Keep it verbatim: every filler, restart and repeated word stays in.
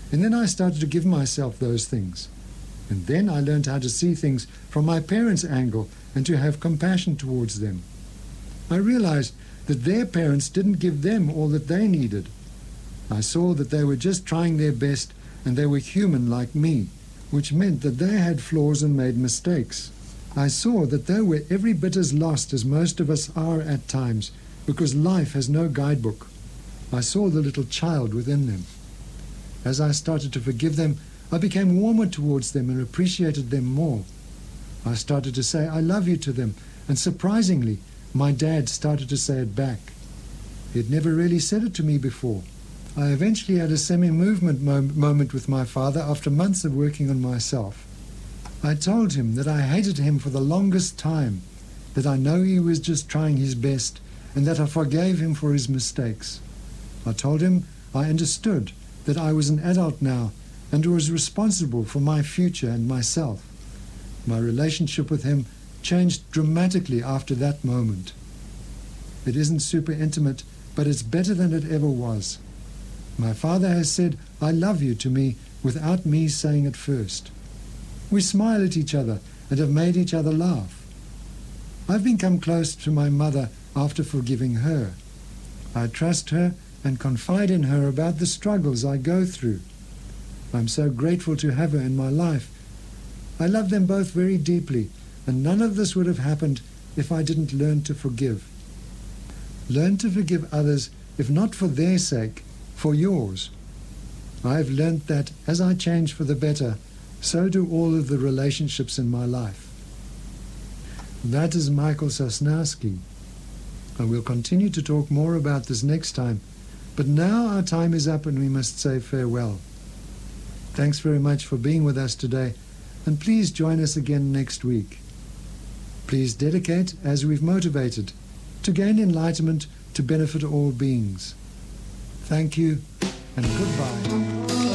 And then I started to give myself those things. And then I learned how to see things from my parents' angle and to have compassion towards them. I realized that their parents didn't give them all that they needed. I saw that they were just trying their best and they were human like me, which meant that they had flaws and made mistakes. I saw that they were every bit as lost as most of us are at times, because life has no guidebook. I saw the little child within them. As I started to forgive them, I became warmer towards them and appreciated them more. I started to say I love you to them, and surprisingly, my dad started to say it back. He had never really said it to me before. I eventually had a semi-movement mo- moment with my father after months of working on myself. I told him that I hated him for the longest time, that I know he was just trying his best, and that I forgave him for his mistakes. I told him I understood that I was an adult now and was responsible for my future and myself. My relationship with him changed dramatically after that moment. It isn't super intimate, but it's better than it ever was. My father has said, I love you to me without me saying it first. We smile at each other and have made each other laugh. I've become close to my mother after forgiving her. I trust her and confide in her about the struggles I go through. I'm so grateful to have her in my life. I love them both very deeply, and none of this would have happened if I didn't learn to forgive. Learn to forgive others, if not for their sake, for yours. I've learnt that as I change for the better, so do all of the relationships in my life. That is Michael Sosnowski. I will continue to talk more about this next time, but now our time is up and we must say farewell. Thanks very much for being with us today, and please join us again next week. Please dedicate, as we've motivated, to gain enlightenment to benefit all beings. Thank you, and goodbye.